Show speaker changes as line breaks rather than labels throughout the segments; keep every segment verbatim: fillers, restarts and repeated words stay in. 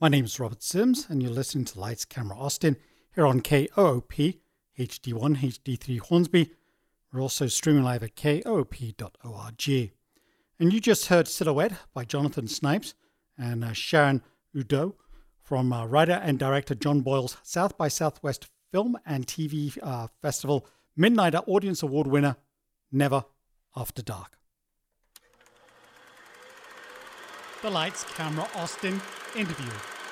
My name is Robert Sims, and you're listening to Lights Camera Austin here on K O O P, H D one, H D three Hornsby. We're also streaming live at K O O P dot org. And you just heard Silhouette by Jonathan Snipes and uh, Sharon Udo from uh, writer and director John Boyle's South by Southwest Film and T V uh, Festival Midnighter Audience Award winner, Never After Dark. The Lights Camera Austin interview.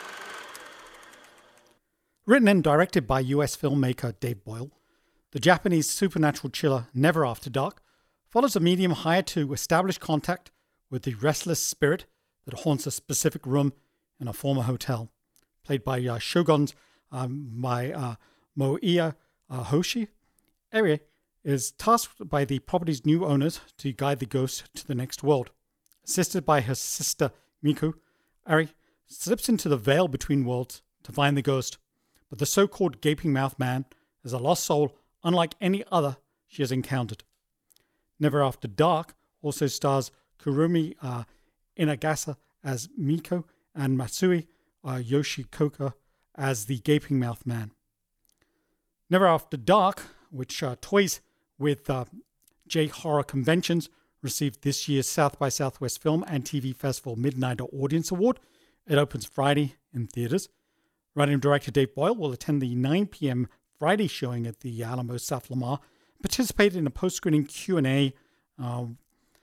Written and directed by U S filmmaker Dave Boyle, the Japanese supernatural thriller Never After Dark follows a medium hired to establish contact with the restless spirit that haunts a specific room in a former hotel. Played by uh, Shogun's um, by uh, Moiya uh, Hoshi, Eri is tasked by the property's new owners to guide the ghost to the next world. Assisted by her sister Miku, Eri slips into the veil between worlds to find the ghost, but the so-called gaping mouth man is a lost soul unlike any other she has encountered. Never After Dark also stars Kurumi uh, Inagasa as Miko and Matsui uh, Yoshikoka as the gaping mouth man. Never After Dark, which uh, toys with uh, J-horror conventions, received this year's South by Southwest Film and T V Festival Midnighter Audience Award. It opens Friday in theaters. Writer and director Dave Boyle will attend the nine p.m. Friday showing at the Alamo South Lamar, participated in a post-screening Q and A. Um,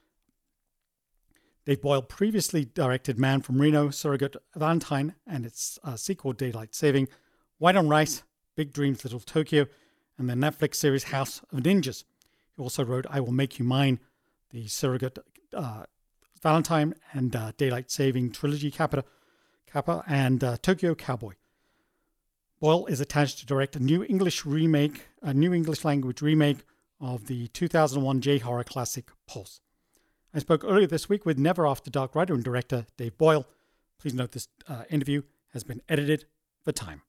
Dave Boyle previously directed Man from Reno, Surrogate Valentine, and its uh, sequel, Daylight Saving, White on Rice, Big Dreams, Little Tokyo, and the Netflix series House of Ninjas. He also wrote I Will Make You Mine, the Surrogate uh, Valentine and uh, Daylight Saving trilogy Kappa, Kappa and uh, Tokyo Cowboy. Boyle is attached to direct a new English remake, a new English language remake of the two thousand one J-horror classic Pulse. I spoke earlier this week with Never After Dark writer and director Dave Boyle. Please note this uh, interview has been edited for time.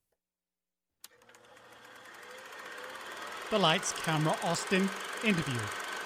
The Lights Camera Austin interview.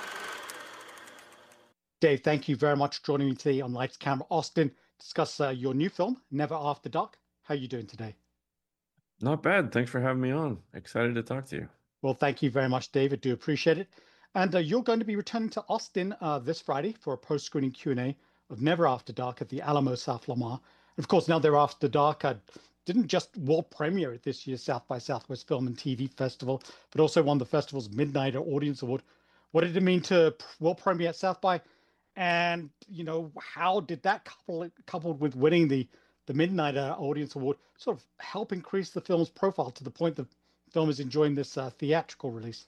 Dave, thank you very much for joining me today on Lights Camera Austin to discuss uh, your new film, Never After Dark. How are you doing today?
Not bad. Thanks for having me on. Excited to talk to you.
Well, thank you very much, David. Do appreciate it. And uh, you're going to be returning to Austin uh, this Friday for a post-screening Q and A of Never After Dark at the Alamo South Lamar. And of course, now Never After Dark uh, didn't just world premiere at this year's South by Southwest Film and T V Festival, but also won the festival's Midnighter Audience Award. What did it mean to world premiere at South by? And, you know, how did that couple, coupled with winning the, the Midnighter Audience Award, sort of help increase the film's profile to the point the film is enjoying this uh, theatrical release?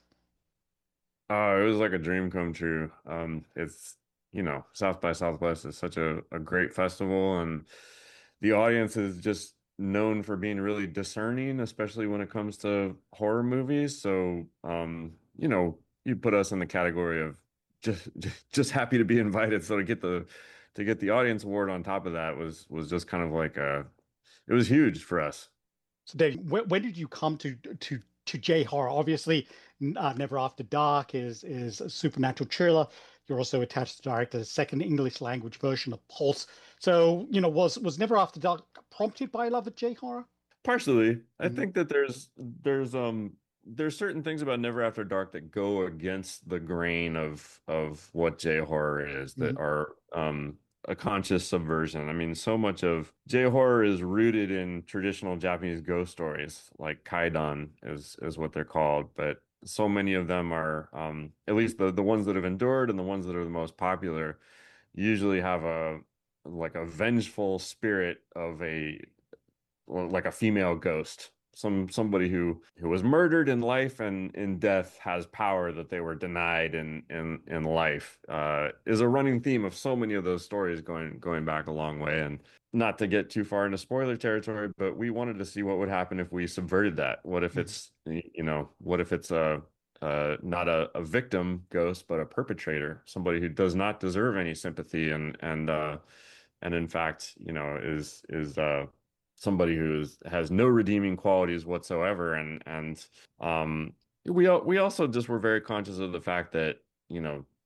Uh, it was like a dream come true. Um, it's, you know, South by Southwest is such a, a great festival, and the audience is just known for being really discerning, especially when it comes to horror movies. So, um, you know, you put us in the category of just just happy to be invited. So to get the to get the audience award on top of that was was just kind of like a, it was huge for us.
So Dave, when, when did you come to to to J horror? Obviously, uh, Never After Dark is is a supernatural thriller. You're also attached to direct a second English language version of Pulse. So, you know, was was Never After Dark prompted by love of J horror?
Partially, I
Mhm.
think that there's there's um there's certain things about Never After Dark that go against the grain of of what J horror is, that
Mhm.
are um a conscious subversion. I mean, so much of J horror is rooted in traditional Japanese ghost stories, like Kaidan is is what they're called, but so many of them are, um, at least the the ones that have endured and the ones that are the most popular, usually have a like a vengeful spirit of a like a female ghost, some somebody who who was murdered in life and in death has power that they were denied in in in life, uh is a running theme of so many of those stories going going back a long way. And not to get too far into spoiler territory, but we wanted to see what would happen if we subverted that. What if
Mhm.
it's, you know, what if it's a uh not a, a victim ghost, but a perpetrator, somebody who does not deserve any sympathy, and and uh and in fact, you know, is is uh somebody who has no redeeming qualities whatsoever. And and um we we also just were very conscious of the fact that, you know,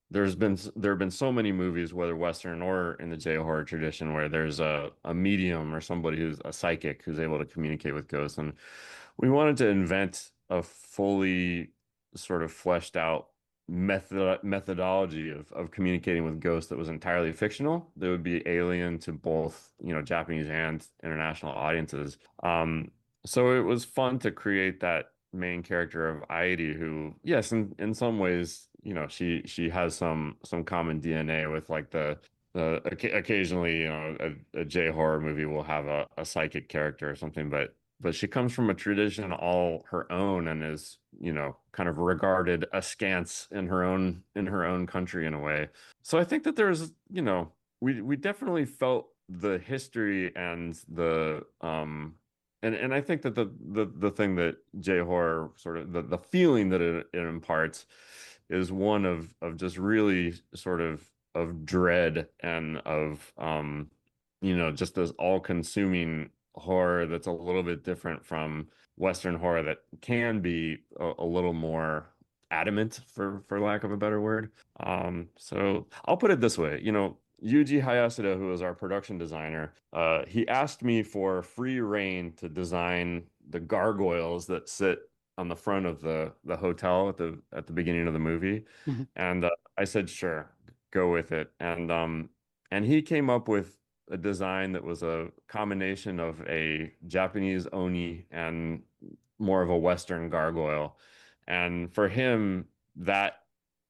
there's been there have been so many movies, whether Western or in the J horror tradition, where there's a a medium or somebody who's a psychic who's able to communicate with ghosts, and we wanted to invent a fully sort of fleshed out method methodology of of communicating with ghosts that was entirely fictional, that would be alien to both, you know, Japanese and international audiences. Um, so it was fun to create that main character of Airi, who, yes, in in some ways, you know, she she has some some common D N A with like the the occa- occasionally, you know, a, a J horror movie will have a, a psychic character or something, but but she comes from a tradition all her own and is, you know, kind of regarded askance in her own in her own country in a way. So I think that there's, you know, we we definitely felt the history and the um and and I think that the the the thing that J horror sort of the the feeling that it, it imparts is one of of just really sort of of dread and of um you know, just this all-consuming horror that's a little bit different from Western horror that can be a, a little more adamant, for for lack of a better word. Um, so I'll put it this way, you know, Yuji Hayasuda, who is our production designer, uh, he asked me for free reign to design the gargoyles that sit on the front of the the hotel at the at the beginning of the movie,
Mhm.
and uh, I said, sure, go with it. And um, and he came up with a design that was a combination of a Japanese oni and more of a Western gargoyle. And for him, that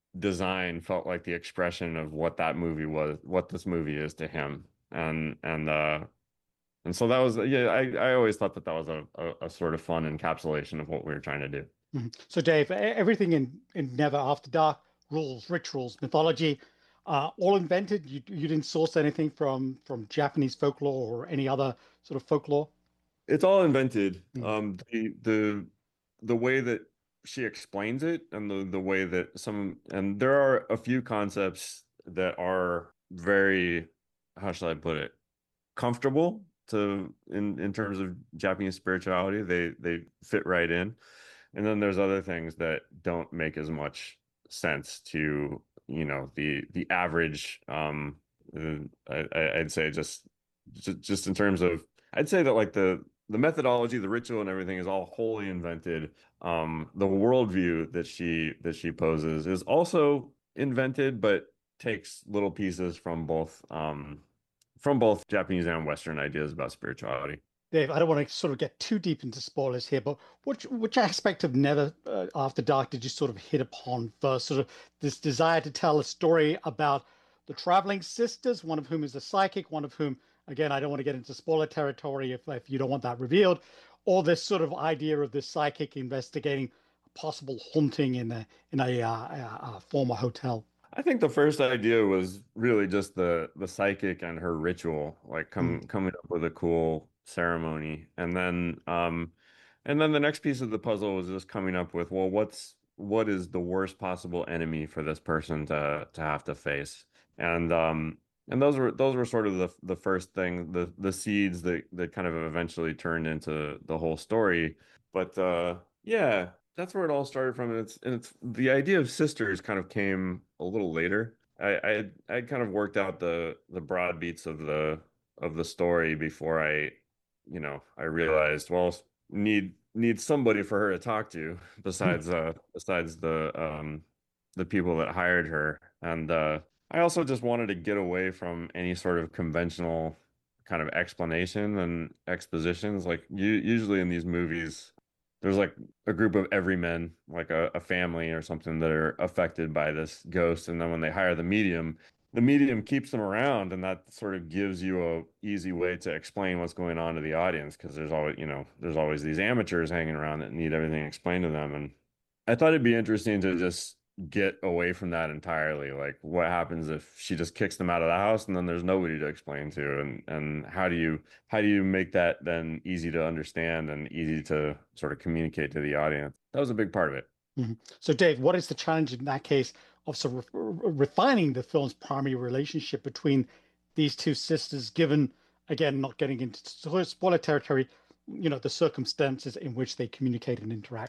design felt like the expression of what that movie was, what this movie is to him. And and uh and so that was, yeah, I I always thought that that was a, a, a sort of fun encapsulation of what we were trying to do.
Mhm. So, Dave, e- everything in, in Never After Dark, rules, rituals, mythology, uh, all invented. You you didn't source anything from from Japanese folklore or any other sort of folklore.
It's all invented.
Mm.
Um, the the the way that she explains it and the the way that some and there are a few concepts that are very, how should I put it, comfortable to in in terms of Japanese spirituality. They they fit right in. And then there's other things that don't make as much sense to, you know, the the average um uh, I I- I'd say just just just in terms of, I'd say that like the the methodology, the ritual and everything is all wholly invented. Um, the worldview that she that she poses is also invented, but takes little pieces from both um from both Japanese and Western ideas about spirituality.
Dave, I don't want to sort of get too deep into spoilers here, but which which aspect of Never uh, After Dark did you sort of hit upon first? Sort of this desire to tell a story about the traveling sisters, one of whom is a psychic, one of whom, again, I don't want to get into spoiler territory if if you don't want that revealed, or this sort of idea of this psychic investigating a possible haunting in a in a, uh, a, a former hotel.
I think the first idea was really just the the psychic and her ritual, like
Mm.
come coming up with a cool ceremony. And then um and then the next piece of the puzzle was just coming up with, well, what's what is the worst possible enemy for this person to to have to face? And um and those were those were sort of the the first thing, the the seeds that that kind of eventually turned into the whole story. But uh yeah, that's where it all started from. And it's and it's the idea of sisters kind of came a little later. I I had, I'd kind of worked out the the broad beats of the of the story before I, you know, I realized, well, need need somebody for her to talk to besides uh besides the um the people that hired her. And uh I also just wanted to get away from any sort of conventional kind of explanation and expositions. Like you usually in these movies, there's like a group of everymen, like a, a family or something that are affected by this ghost. And then when they hire the medium, the medium keeps them around, and that sort of gives you a easy way to explain what's going on to the audience because there's always, you know, there's always these amateurs hanging around that need everything explained to them. And I thought it'd be interesting to just get away from that entirely. Like, what happens if she just kicks them out of the house and then there's nobody to explain to? And and how do you how do you make that then easy to understand and easy to sort of communicate to the audience? That was a big part of it.
Mhm. So, Dave, what is the challenge in that case of sort of re- refining the film's primary relationship between these two sisters, given, again, not getting into sort of spoiler territory, you know, the circumstances in which they communicate and interact?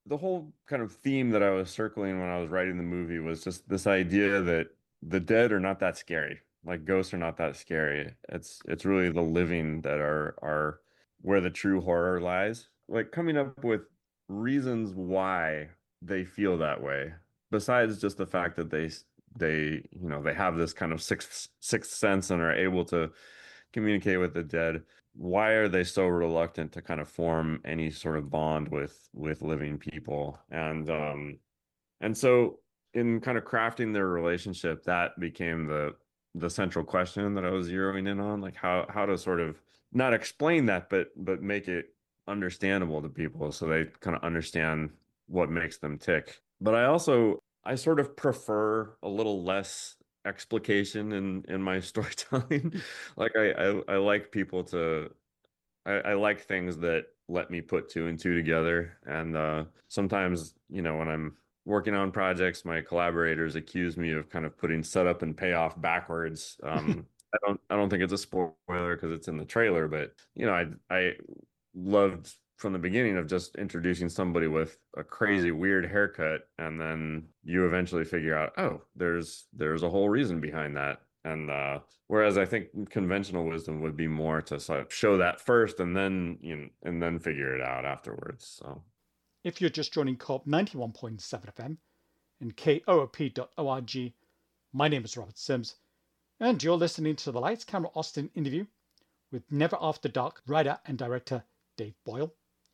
the whole kind of theme that I was circling when I was writing the movie was just this idea that the dead are not that scary. Like ghosts are not that scary. It's it's really the living that are are where the true horror lies. Like coming up with reasons why they feel that way, besides just the fact that they they you know they have this kind of sixth sixth sense and are able to communicate with the dead. Why are they so reluctant to kind of form any sort of bond with with living people? And um and so in kind of crafting their relationship, that became the the central question that I was zeroing in on, like how how to sort of not explain that, but but make it understandable to people so they kind of understand what makes them tick. But I also I sort of prefer a little less explication in in my storytelling. Like I, I I like people to I, I like things that let me put two and two together. And uh, sometimes, you know, when I'm working on projects, my collaborators accuse me of kind of putting setup and payoff backwards. Um, I don't I don't think it's a spoiler because it's in the trailer, but you know, I I loved from the beginning of just introducing somebody with a crazy weird haircut, and then you eventually figure out, oh, there's there's a whole reason behind that. And uh, whereas I think conventional wisdom would be more to sort of show that first and then you know, and then figure it out afterwards. So
If you're just joining Co-op ninety-one point seven F M and K O O P dot org, my name is Robert Sims, and you're listening to the Lights Camera Austin interview with Never After Dark writer and director Dave Boyle.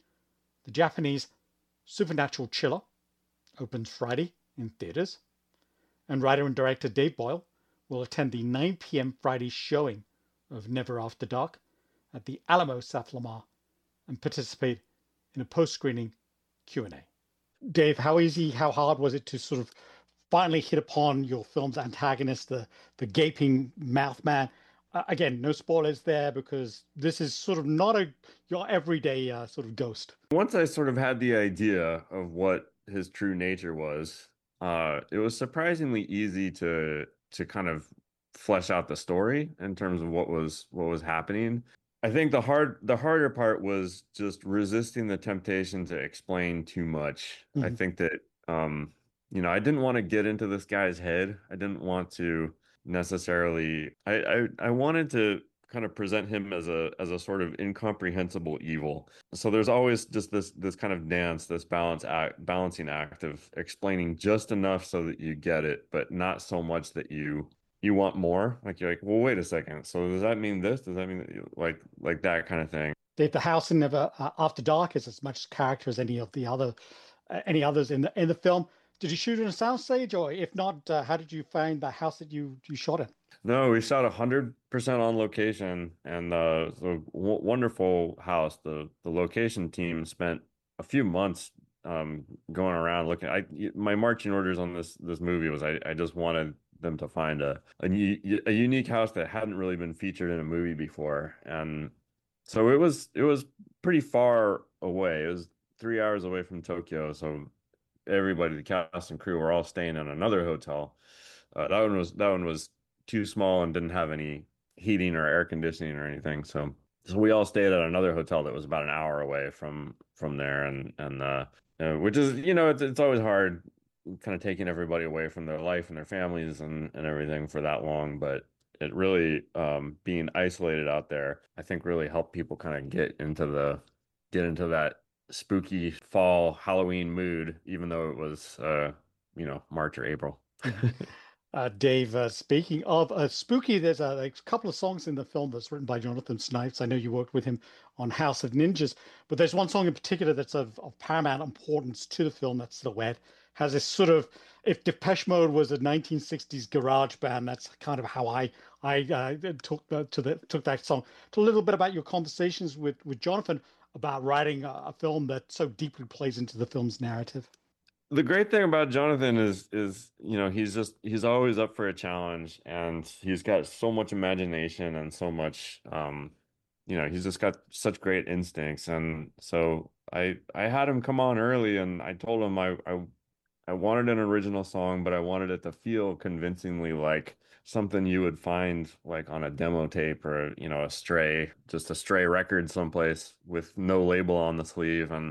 The Japanese Supernatural Chiller opens Friday in theaters, and writer and director Dave Boyle will attend the nine p.m. Friday showing of Never After Dark at the Alamo South Lamar and participate in a post-screening Q and A. Dave, how easy, how hard was it to sort of finally hit upon your film's antagonist, the the gaping mouth man? Uh, again, no spoilers there because this is sort of not a your everyday uh, sort of ghost.
once I sort of had the idea of what his true nature was, uh, it was surprisingly easy to to kind of flesh out the story in terms of what was what was happening. I think the hard the harder part was just resisting the temptation to explain too much. I
Mhm.
think that um, you know, I didn't want to get into this guy's head. I didn't want to necessarily I I, I wanted to kind of present him as a as a sort of incomprehensible evil. So there's always just this this kind of dance, this balance act, balancing act of explaining just enough so that you get it, but not so much that you you want more. Like you're like, well, wait a second. So does that mean this? Does that mean that you, like like that kind of thing?
Dave, the house in Never uh, After Dark is as much character as any of the other uh, any others in the in the film. Did you shoot in a soundstage, or if not, uh, how did you find the house that you you shot in?
No, we shot a hundred percent on location, and uh, the w wonderful house. The the location team spent a few months um, going around looking. I my marching orders on this this movie was I, I just wanted them to find a a, u- a unique house that hadn't really been featured in a movie before, and so it was it was pretty far away. It was three hours away from Tokyo, so everybody, the cast and crew, were all staying in another hotel. Uh, that one was that one was too small and didn't have any heating or air conditioning or anything. So so we all stayed at another hotel that was about an hour away from from there, and and uh, uh which is you know it's it's always hard kind of taking everybody away from their life and their families and and everything for that long, but it really um being isolated out there, I think really helped people kind of get into the get into that spooky fall Halloween mood, even though it was uh you know March or April.
Mhm. Uh, Dave, uh, speaking of uh, spooky, there's a, a couple of songs in the film that's written by Jonathan Snipes. I know you worked with him on House of Ninjas, but there's one song in particular that's of, of paramount importance to the film. That's Silhouette. Has this sort of, if Depeche Mode was a nineteen sixties garage band, that's kind of how I I uh, took uh, to the took that song. Talk a little bit about your conversations with with Jonathan about writing a, a film that so deeply plays into the film's narrative.
The great thing about Jonathan is is you know he's just he's always up for a challenge, and he's got so much imagination and so much um you know he's just got such great instincts. And so I I had him come on early, and I told him I I I wanted an original song, but I wanted it to feel convincingly like something you would find like on a demo tape or, you know, a stray, just a stray record someplace with no label on the sleeve. And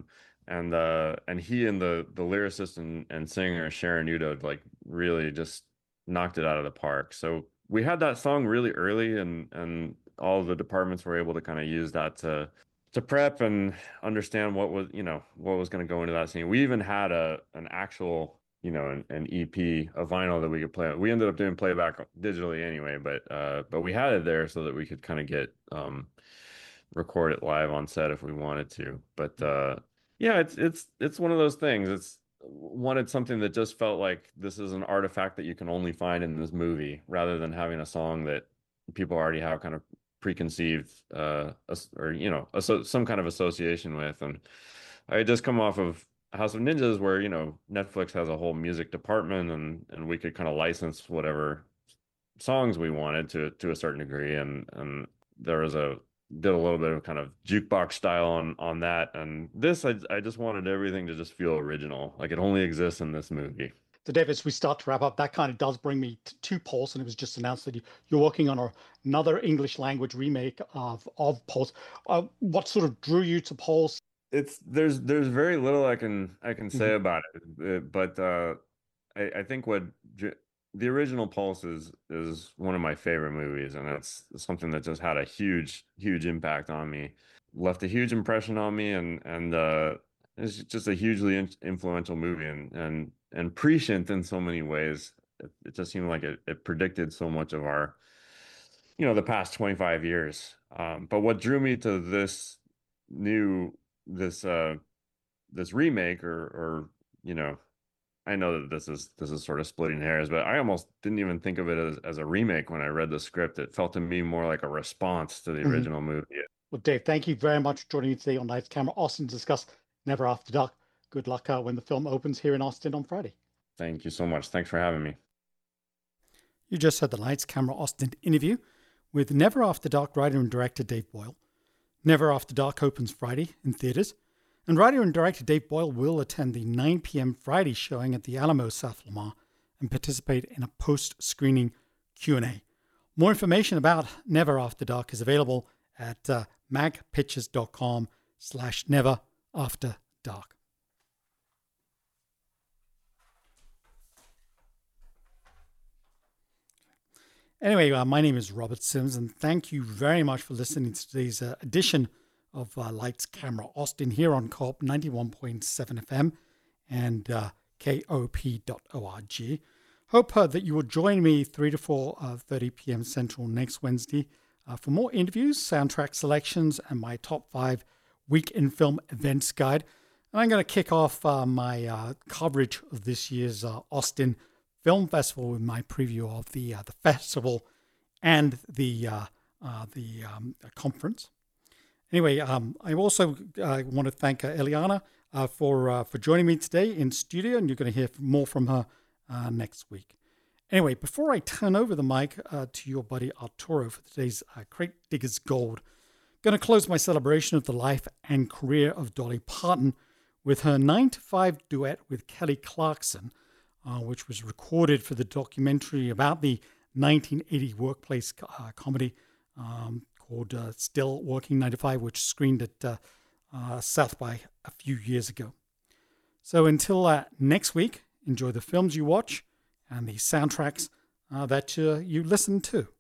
and uh and he and the the lyricist and, and singer Sharon Udo like really just knocked it out of the park. So we had that song really early, and and all the departments were able to kind of use that to to prep and understand what was, you know, what was going to go into that scene. We even had a an actual, you know, an, an E P, a vinyl that we could play. We ended up doing playback digitally anyway, but uh but we had it there so that we could kind of get um record it live on set if we wanted to. But uh yeah, it's it's it's one of those things. It's wanted something that just felt like this is an artifact that you can only find in this movie, rather than having a song that people already have kind of preconceived uh or you know asso some kind of association with. And I had just come off of House of Ninjas, where you know Netflix has a whole music department, and and we could kind of license whatever songs we wanted to to a certain degree, and and there was a did a little bit of kind of jukebox style on on that. And this, I I just wanted everything to just feel original, like it only exists in this movie.
So, Dave, as we start to wrap up, that kind of does bring me to, to Pulse, and it was just announced that you, you're working on a, another English language remake of of Pulse. Uh, what sort of drew you to Pulse?
It's there's there's very little I can I can
Mhm.
say about it, uh, but uh, I I think what j- the original Pulse is is one of my favorite movies, and it's something that just had a huge huge impact on me, left a huge impression on me, and and uh, it's just a hugely in influential movie, and and and prescient in so many ways. It, it just seemed like it, it predicted so much of our, you know, the past twenty-five years. Um, but what drew me to this new this uh this remake, or or you know, I know that this is this is sort of splitting hairs, but I almost didn't even think of it as, as a remake when I read the script. It felt to me more like a response to the
Mhm.
original movie.
Well, Dave, thank you very much for joining me today on Lights Camera Austin to discuss Never After Dark. Good luck uh, when the film opens here in Austin on Friday.
Thank you so much. Thanks for having me.
You just heard the Lights Camera Austin interview with Never After Dark writer and director Dave Boyle. Never After Dark opens Friday in theaters, and writer and director Dave Boyle will attend the nine p m Friday showing at the Alamo South Lamar and participate in a post-screening Q and A. More information about Never After Dark is available at uh, magpictures.com slash never after dark. Anyway, uh, my name is Robert Sims, and thank you very much for listening to today's uh, edition of uh, Lights Camera Austin here on Co-op ninety-one point seven F M and uh, K O P dot org. Hope uh, that you will join me three to four thirty p m Central next Wednesday uh, for more interviews, soundtrack selections, and my top five week in film events guide. And I'm going to kick off uh, my uh, coverage of this year's uh, Austin Film Festival with my preview of the uh, the festival and the uh, uh, the um, conference. Anyway, um, I also uh, want to thank uh, Eliana uh, for uh, for joining me today in studio, and you're going to hear more from her uh, next week. Anyway, before I turn over the mic uh, to your buddy Arturo for today's uh, Crate Diggers Gold, going to close my celebration of the life and career of Dolly Parton with her nine to five duet with Kelly Clarkson, uh, which was recorded for the documentary about the nineteen eighty workplace uh, comedy um, called uh, Still Working nine to five, which screened at uh, uh, South by a few years ago. So until uh, next week, enjoy the films you watch and the soundtracks uh, that uh, you listen to.